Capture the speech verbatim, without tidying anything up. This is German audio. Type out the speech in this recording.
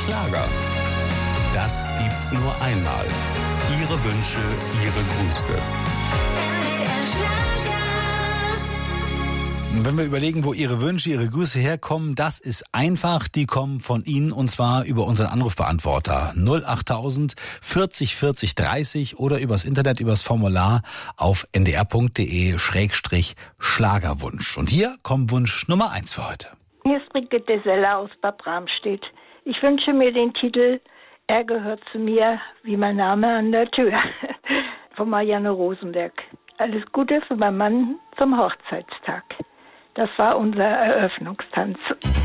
Schlager. Das gibt's nur einmal. Ihre Wünsche, Ihre Grüße. Wenn wir überlegen, wo Ihre Wünsche, Ihre Grüße herkommen, das ist einfach. Die kommen von Ihnen und zwar über unseren Anrufbeantworter null achttausend vierzig vierzig dreißig oder übers Internet, übers Formular auf n d r punkt d e Schrägstrich Schlagerwunsch. Und hier kommt Wunsch Nummer eins für heute. Hier ist Brigitte Seller aus Bad Bramstedt. Ich wünsche mir den Titel Er gehört zu mir wie mein Name an der Tür von Marianne Rosenberg. Alles Gute für meinen Mann zum Hochzeitstag. Das war unser Eröffnungstanz.